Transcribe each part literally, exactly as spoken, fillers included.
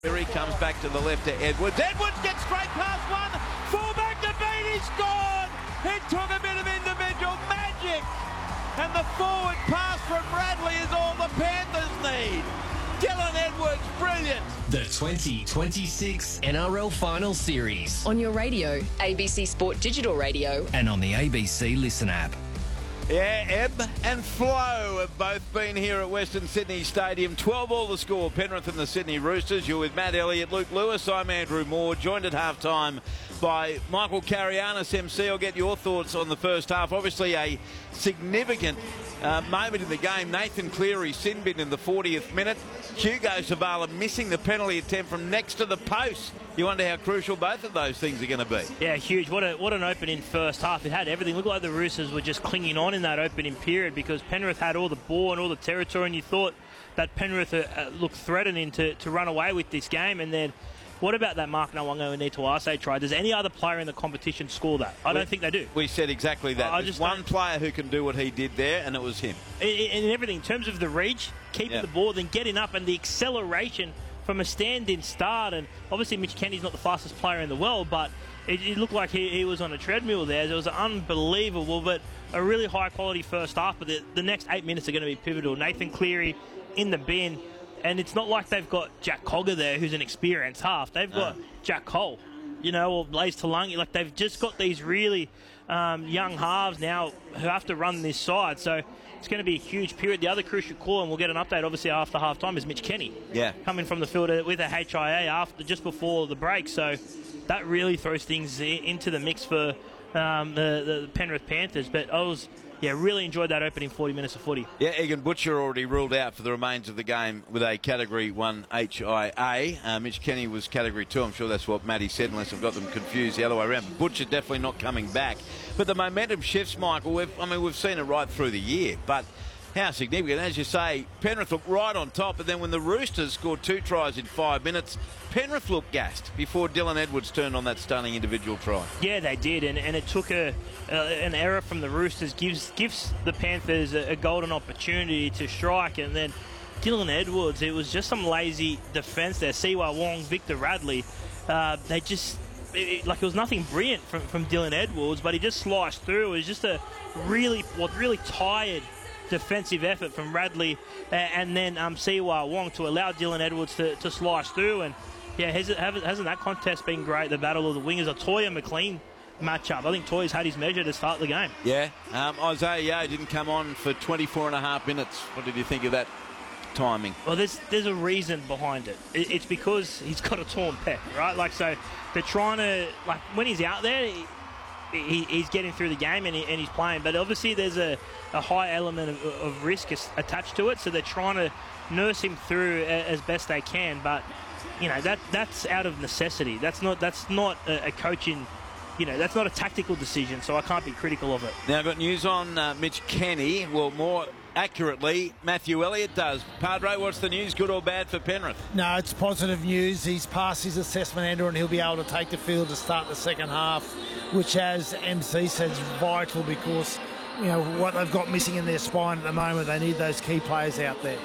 Here he comes back to the left to Edwards. Edwards gets straight past one. Full back to beat. He scored. It took a bit of individual magic. And the forward pass from Bradley is all the Panthers need. Dylan Edwards, brilliant. The twenty twenty-six N R L Final Series. On your radio, A B C Sport Digital Radio. And on the A B C Listen app. Yeah, ebb and flow have both been here at Western Sydney Stadium. twelve all the score, Penrith and the Sydney Roosters. You're with Matt Elliott, Luke Lewis. I'm Andrew Moore, joined at half-time by Michael Carianis, M C. I'll get your thoughts on the first half. Obviously a significant uh, moment in the game. Nathan Cleary sin bin in the fortieth minute. Hugo Savala missing the penalty attempt from next to the post. You wonder how crucial both of those things are going to be. Yeah, huge. What a what an opening first half. It had everything. Looked like the Roosters were just clinging on in that opening period because Penrith had all the ball and all the territory, and you thought that Penrith uh, looked threatening to, to run away with this game. And then what about that Mark Nawanga and Nito Arce try? Does any other player in the competition score that? I don't we, think they do. We said exactly that. I There's just one don't... player who can do what he did there, and it was him. And everything, in terms of the reach, keeping yeah. the ball, then getting up, and the acceleration from a stand-in start. And obviously Mitch Kenny's not the fastest player in the world, but it, it looked like he, he was on a treadmill there. It was unbelievable, but a really high-quality first half. But the, the next eight minutes are going to be pivotal. Nathan Cleary in the bin. And it's not like they've got Jack Cogger there, who's an experienced half. They've got uh. Jack Cole, you know, or Blaze Talangi. Like, they've just got these really um, young halves now who have to run this side. So it's going to be a huge period. The other crucial call, and we'll get an update, obviously, after half-time, is Mitch Kenny. Yeah. Coming from the field with a H I A after just before the break. So that really throws things into the mix for um, the, the Penrith Panthers. But I was... Yeah, really enjoyed that opening forty minutes of footy. Yeah, Egan Butcher already ruled out for the remains of the game with a Category one H I A. Uh, Mitch Kenny was Category two. I'm sure that's what Matty said, unless I've got them confused the other way around. But Butcher definitely not coming back. But the momentum shifts, Michael. We've, I mean, we've seen it right through the year. But how significant. As you say, Penrith looked right on top, and then when the Roosters scored two tries in five minutes, Penrith looked gassed before Dylan Edwards turned on that stunning individual try. Yeah, they did, and, and it took a, uh, an error from the Roosters, gives gives the Panthers a, a golden opportunity to strike, and then Dylan Edwards, it was just some lazy defence there. Siwa Wong, Victor Radley, uh, they just, it, like it was nothing brilliant from, from Dylan Edwards, but he just sliced through. It was just a really, what really tired defensive effort from Radley uh, and then um, Siwa Wong to allow Dylan Edwards to, to slice through. And yeah, hasn't, hasn't that contest been great? The battle of the wingers, a Toya McLean matchup. I think Toya's had his measure to start the game. Yeah, um, Isaiah Yeo didn't come on for twenty-four and a half minutes. What did you think of that timing? Well, there's there's a reason behind it. it. It's because he's got a torn pec, right? Like, so they're trying to, like, when he's out there, he, He, he's getting through the game and, he, and he's playing, but obviously there's a, a high element of, of risk attached to it, so they're trying to nurse him through as best they can. But you know that that's out of necessity. That's not that's not a, a coaching, you know, that's not a tactical decision. So I can't be critical of it. Now I've got news on uh, Mitch Kenny. Well, more accurately, Matthew Elliott does. Padre, what's the news, good or bad for Penrith? No, it's positive news. He's passed his assessment, Andrew, and he'll be able to take the field to start the second half, which, as M C says, is vital because, you know, what they've got missing in their spine at the moment, they need those key players out there.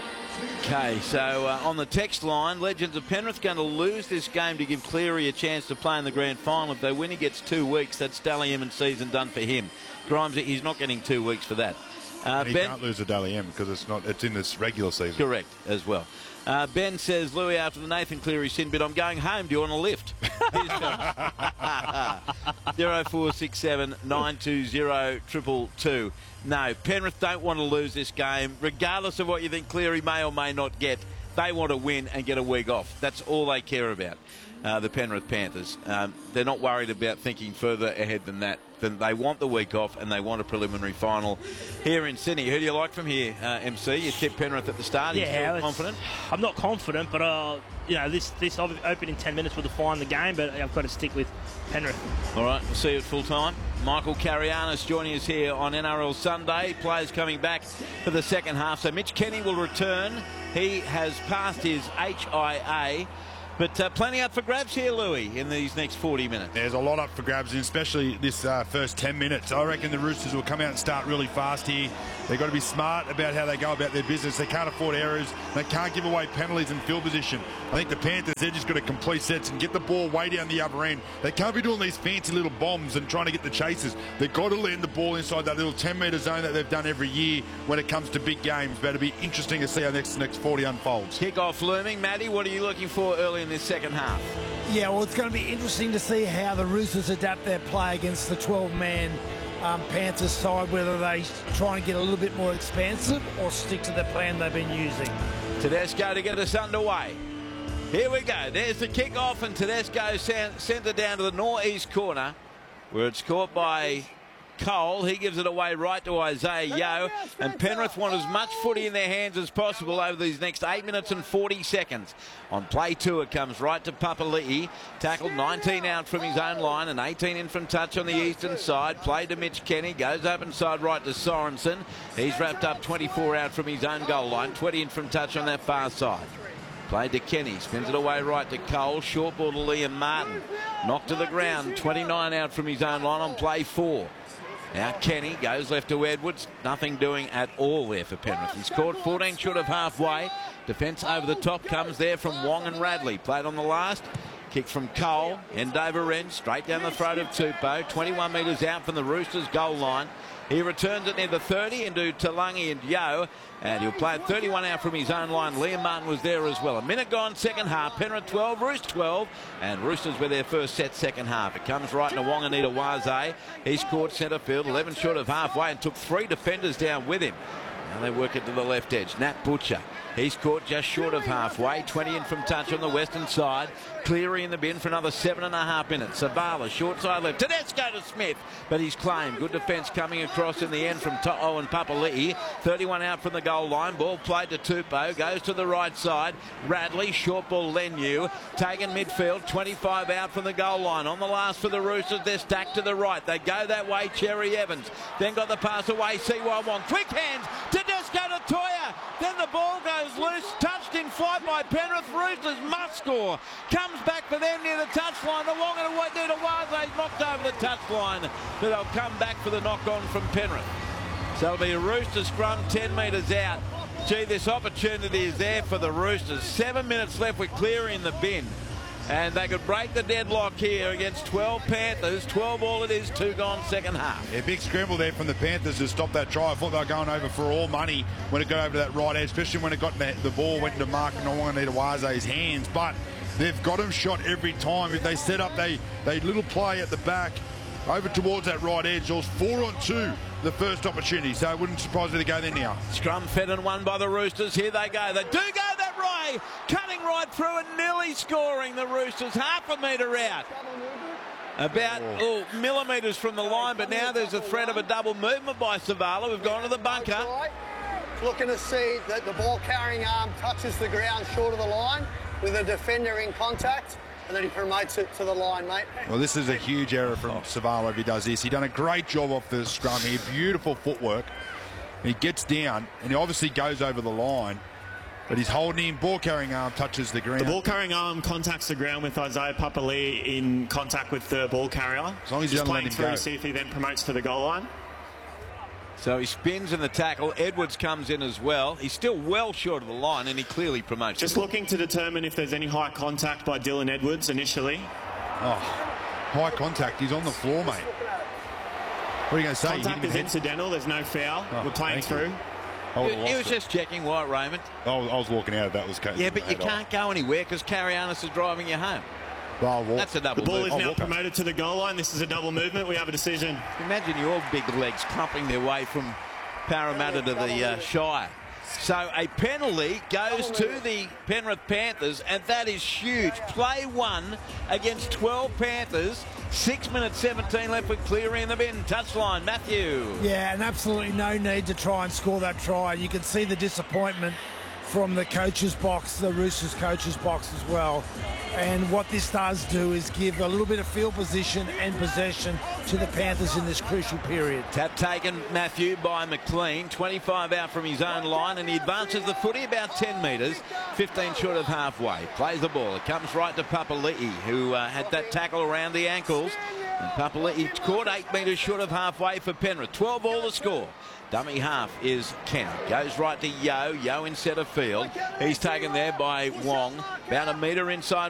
Okay, so uh, on the text line, Legends of Penrith going to lose this game to give Cleary a chance to play in the grand final. If they win, he gets two weeks. That's Dally M and season done for him. Grimes, he's not getting two weeks for that. Uh, he Ben, can't lose a Dally M because it's not. It's in this regular season. Correct, as well. Uh, Ben says, Louis, after the Nathan Cleary sin bit, I'm going home. Do you want a lift? zero four six seven nine two zero triple two. No, Penrith don't want to lose this game, regardless of what you think Cleary may or may not get. They want to win and get a week off. That's all they care about, uh, the Penrith Panthers. Um, they're not worried about thinking further ahead than that. Then they want the week off and they want a preliminary final here in Sydney. Who do you like from here, uh, M C? You tipped Penrith at the start. Are you yeah, still confident? I'm not confident, but uh, you know, this this opening ten minutes will define the game. But I've got to stick with Penrith. All right, we'll see you at full time. Michael Carianis joining us here on N R L Sunday. Players coming back for the second half. So Mitch Kenny will return. He has passed his H I A. But uh, plenty up for grabs here, Louis, in these next forty minutes. There's a lot up for grabs, and especially this uh, first ten minutes. I reckon the Roosters will come out and start really fast here. They've got to be smart about how they go about their business. They can't afford errors. They can't give away penalties in field position. I think the Panthers, they're just got to complete sets and get the ball way down the other end. They can't be doing these fancy little bombs and trying to get the chases. They've got to land the ball inside that little ten metre zone that they've done every year when it comes to big games. But it'll be interesting to see how next next forty unfolds. Kick-off looming. Matty, what are you looking for early in this second half? Yeah, well, it's going to be interesting to see how the Roosters adapt their play against the twelve-man Um, Panthers side, whether they try and get a little bit more expansive or stick to the plan they've been using. Tedesco to get us underway. Here we go. There's the kick-off, and Tedesco sends it down to the northeast corner, where it's caught by Cole. He gives it away right to Isaiah Yeo, and Penrith want as much footy in their hands as possible over these next eight minutes and forty seconds. On play two, it comes right to Papali'i, tackled nineteen out from his own line and eighteen in from touch on the eastern side. Play to Mitch Kenny, goes up inside right to Sorensen. He's wrapped up twenty-four out from his own goal line, twenty in from touch on that far side. Played to Kenny, spins it away right to Cole, short ball to Liam Martin. Knocked to the ground, twenty-nine out from his own line on play four. Now Kenny goes left to Edwards. Nothing doing at all there for Penrith. He's caught fourteen short of halfway. Defence over the top comes there from Wong and Radley. Played on the last. Kick from Cole. Endover Wren straight down the throat of Tupou. twenty-one metres out from the Roosters goal line. He returns it near the thirty into Talangi and Yeo. And he'll play it thirty-one out from his own line. Liam Martin was there as well. A minute gone, second half. Penrith twelve, Roosters twelve. And Roosters with their first set, second half. It comes right into Wanganita Waze. He's caught centre field, eleven short of halfway, and took three defenders down with him. Now they work it to the left edge. Nat Butcher. He's caught just short of halfway. twenty in from touch on the western side. Cleary in the bin for another seven and a half minutes. Zavala, short side left. Tedesco to Smith, but he's claimed. Good defence coming across in the end from To'o and Papali'i. thirty-one out from the goal line. Ball played to Tupou. Goes to the right side. Radley, short ball Leniu. Taken midfield. twenty-five out from the goal line. On the last for the Roosters, they're stacked to the right. They go that way. Cherry Evans. Then got the pass away. C Y Wong. Quick hands. Tedesco to Toya. Then the ball goes loose. Touched in flight by Penrith. Roosters must score. Comes back for them near the touchline. The Wong and Waze's knocked over the touchline. But they'll come back for the knock on from Penrith. So it'll be a Rooster scrum ten metres out. Gee, this opportunity is there for the Roosters. Seven minutes left with Cleary in the bin. And they could break the deadlock here against twelve Panthers. twelve all it is, two gone second half. Yeah, big scramble there from the Panthers to stop that try. I thought they were going over for all money when it got over to that right edge, especially when it got the, the ball went into Mark Wanganita-Waze's hands. But they've got him shot every time. If they set up they, they little play at the back over towards that right edge, it was four on two the first opportunity, so it wouldn't surprise me to go there now. Scrum fed and won by the Roosters. Here they go. They do go that way. Cutting right through and nearly scoring the Roosters. Half a metre out. About oh, millimetres from the line, but now there's a threat of a double movement by Zavala. We've gone to the bunker. Looking to see that the ball carrying arm touches the ground short of the line with a defender in contact. And then he promotes it to the line, mate. Well, this is a huge error from Zavala if he does this. He's done a great job off the scrum here. Beautiful footwork. He gets down, and he obviously goes over the line. But he's holding him. Ball carrying arm touches the ground. The ball carrying arm contacts the ground with Isaiah Papali'i in contact with the ball carrier. As long as he Just doesn't let playing him through go. to see if he then promotes to the goal line. So he spins in the tackle. Edwards comes in as well. He's still well short of the line, and he clearly promotes. Just looking to determine if there's any high contact by Dylan Edwards initially. Oh, high contact. He's on the floor, mate. What are you going to say? Contact is incidental. There's no foul. Oh, We're playing through. You. I He, he was it. just checking White Raymond. I was, I was walking out of that. Was Yeah, but you can't go anywhere because Carianis is driving you home. Well, walk. That's a double The ball move. is I'll now walk up. promoted to the goal line. This is a double movement. We have a decision. Imagine your big legs clumping their way from Parramatta to the uh, Shire. So a penalty goes to the Penrith Panthers, and that is huge. Play one against twelve Panthers. Six minutes seventeen left with Cleary in the bin. Touchline, Matthew. Yeah, and absolutely no need to try and score that try. You can see the disappointment from the coach's box, the Roosters coach's box as well. And what this does do is give a little bit of field position and possession to the Panthers in this crucial period. Tap taken, Matthew, by McLean. twenty-five out from his own line, and he advances the footy about ten metres, fifteen short of halfway. Plays the ball. It comes right to Papali'i, who uh, had that tackle around the ankles. And Papali'i caught eight metres short of halfway for Penrith. twelve all to score. Dummy half is Kenner. Goes right to Yo. Yo in centre field. He's taken there by Wong. About a metre inside